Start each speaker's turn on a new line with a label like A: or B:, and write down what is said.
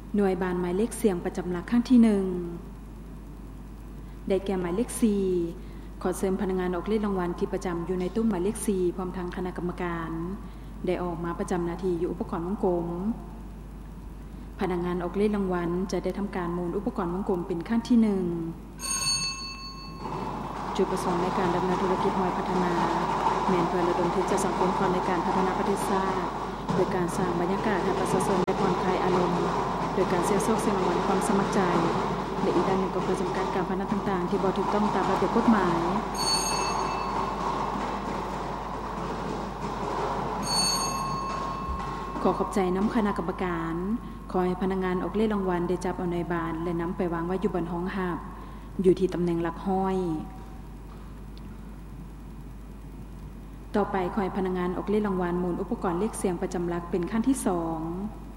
A: หน่วยบานหมายเลขเสียงประจำหลักครั้งที่1ได้แก่หมายเลข4ขอเชิญพนักงานออกเลขรางวัลที่ประจำอยู่ในตู้หมายเลข4พร้อมทางคณะกรรมการได้ออกมาประจำหน้าที่อยู่อุปกรณ์วงกลมพนักงานออกเลขรางวัลจะได้ทำการหมุนอุปกรณ์วงกลมเป็นครั้งที่1จุดประสงค์ในการดำเนินธุรกิจหอยพัฒนาแม่นเพื่อระดมทุนจากสังคมในการพัฒนาประเทศชาติโดยการสร้างบรรยากาศให้ประชาชนได้ผ่อนคลายอารมณ์โดยการเสี่ยงโชคเสี่ยงรางวัลความสมัครใจและอีกด้านหนึ่งก็เพื่อจำกัดการพนันต่างๆที่บ่ถูกต้องตามระเบียบกฎหมายขอขอบใจน้ำคณะกรรมการขอให้พนักงานออกเลขรางวัลได้จับเอาในบานและนำไปวางไว้อยู่บนห้องหับอยู่ที่ตำแหน่งหลักห้อยต่อไปขอให้พนักงานออกเลขรางวัลหมุนอุปกรณ์เลขเสียงประจำหลักเป็นขั้นที่2